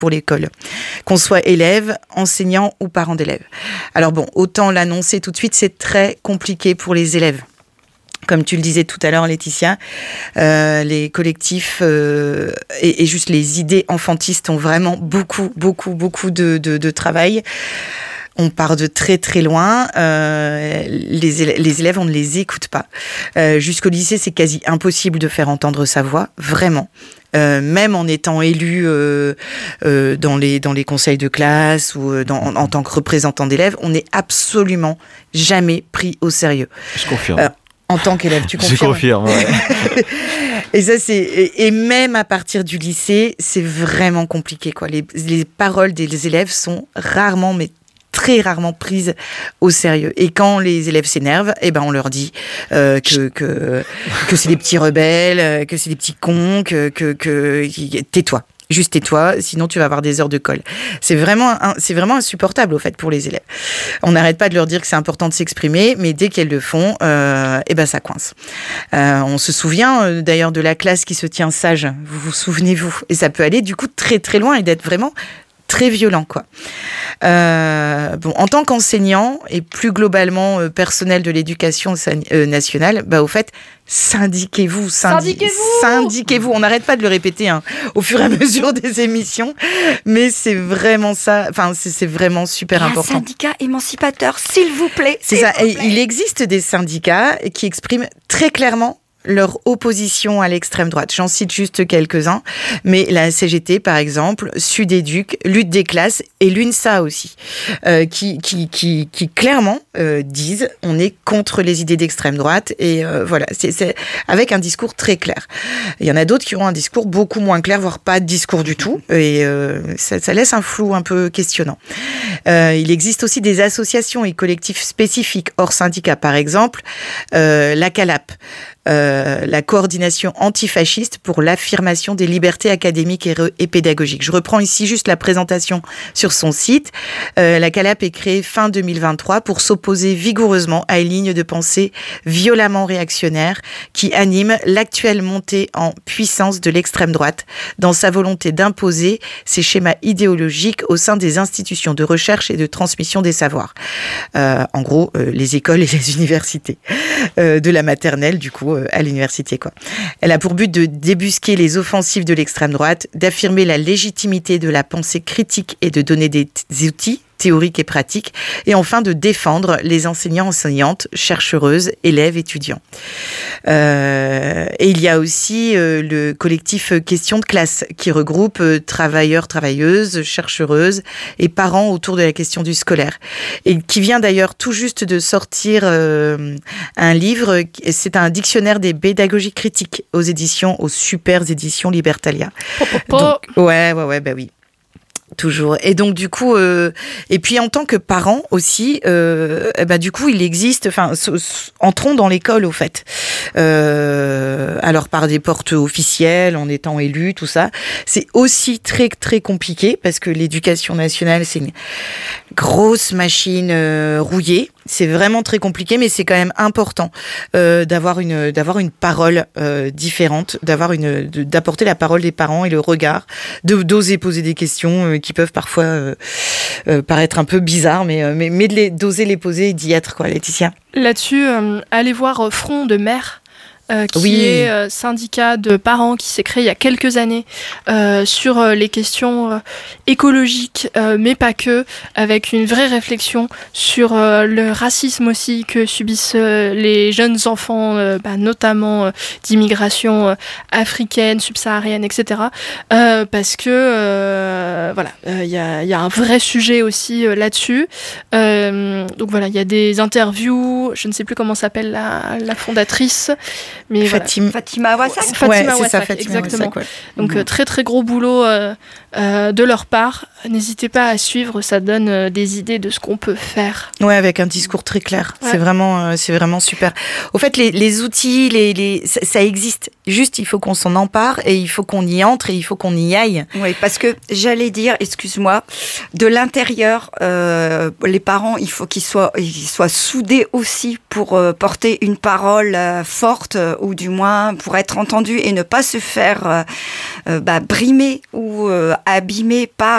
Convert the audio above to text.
pour l'école, qu'on soit élève, enseignant ou parent d'élève. Alors bon, autant l'annoncer tout de suite, c'est très compliqué pour les élèves. Comme tu le disais tout à l'heure, Laetitia, les collectifs et juste les idées enfantistes ont vraiment beaucoup de travail. On part de très très loin. Les élèves, on ne les écoute pas. Jusqu'au lycée, c'est quasi impossible de faire entendre sa voix, vraiment. Même en étant élu dans les conseils de classe ou en tant que représentant d'élèves, on n'est absolument jamais pris au sérieux. Je confirme. En tant qu'élève, tu confirmes ? Je confirme, ouais. Et ça, et même à partir du lycée, c'est vraiment compliqué, quoi. Les paroles des élèves sont rarement, mais très rarement prises au sérieux. Et quand les élèves s'énervent, on leur dit que c'est des petits rebelles, que c'est des petits cons, tais-toi. Juste tais-toi, sinon tu vas avoir des heures de colle. C'est vraiment insupportable, au fait, pour les élèves. On n'arrête pas de leur dire que c'est important de s'exprimer, mais dès qu'elles le font, ça coince. On se souvient d'ailleurs de la classe qui se tient sage. Vous souvenez-vous ? Et ça peut aller du coup très très loin et d'être vraiment très violent, quoi. En tant qu'enseignant et plus globalement personnel de l'éducation nationale, au fait, syndiquez-vous. On n'arrête pas de le répéter au fur et à mesure des émissions, mais c'est vraiment ça. Enfin, c'est vraiment super important. Un syndicat émancipateur, s'il vous plaît. C'est ça. Et il existe des syndicats qui expriment très clairement leur opposition à l'extrême droite. J'en cite juste quelques-uns, mais la CGT, par exemple, Sudéduc, Lutte des classes et l'UNSA aussi, qui clairement disent on est contre les idées d'extrême droite et voilà, c'est avec un discours très clair. Il y en a d'autres qui ont un discours beaucoup moins clair, voire pas de discours du tout, et ça laisse un flou un peu questionnant. Il existe aussi des associations et collectifs spécifiques hors syndicats, par exemple la CALAP, la coordination antifasciste pour l'affirmation des libertés académiques et pédagogiques. Je reprends ici juste la présentation sur son site. La CALAP est créée fin 2023 pour s'opposer vigoureusement à une ligne de pensée violemment réactionnaire qui anime l'actuelle montée en puissance de l'extrême droite dans sa volonté d'imposer ses schémas idéologiques au sein des institutions de recherche et de transmission des savoirs. En gros, les écoles et les universités. De la maternelle, du coup, à l'université, quoi. Elle a pour but de débusquer les offensives de l'extrême droite, d'affirmer la légitimité de la pensée critique et de donner des outils théoriques et pratiques, et enfin de défendre les enseignants, enseignantes, chercheuses, élèves, étudiants. Et il y a aussi le collectif Question de classe, qui regroupe travailleurs, travailleuses, chercheuses et parents autour de la question du scolaire. Et qui vient d'ailleurs tout juste de sortir un livre, c'est un dictionnaire des pédagogies critiques aux super éditions Libertalia. Donc, ouais, oui. Toujours. Et donc du coup, et puis en tant que parent aussi, du coup il existe, entrons dans l'école au fait. Alors par des portes officielles, en étant élu, tout ça, c'est aussi très très compliqué parce que l'éducation nationale c'est une grosse machine rouillée. C'est vraiment très compliqué, mais c'est quand même important d'avoir une parole différente, d'apporter la parole des parents et le regard, d'oser poser des questions qui peuvent parfois paraître un peu bizarres, mais d'oser les poser et d'y être, quoi, Laetitia. Là-dessus, allez voir Front de Mère. Qui est syndicat de parents qui s'est créé il y a quelques années sur les questions écologiques, mais pas que, avec une vraie réflexion sur le racisme aussi que subissent les jeunes enfants, notamment d'immigration africaine, subsaharienne, etc. Parce que il y a un vrai sujet aussi là-dessus. Donc voilà, il y a des interviews, je ne sais plus comment s'appelle la fondatrice. Mais Fatima Wassak. Fatima Wassak, exactement. Wassak, ouais. Donc très très gros boulot de leur part. N'hésitez pas à suivre, ça donne des idées de ce qu'on peut faire. Ouais, avec un discours très clair. Ouais. C'est vraiment super. Au fait, les outils, ça existe. Juste, il faut qu'on s'en empare et il faut qu'on y entre et il faut qu'on y aille. Oui, parce que j'allais dire, excuse-moi, de l'intérieur, les parents, il faut qu'ils soient soudés aussi pour porter une parole forte ou du moins pour être entendus et ne pas se faire brimer ou abîmer par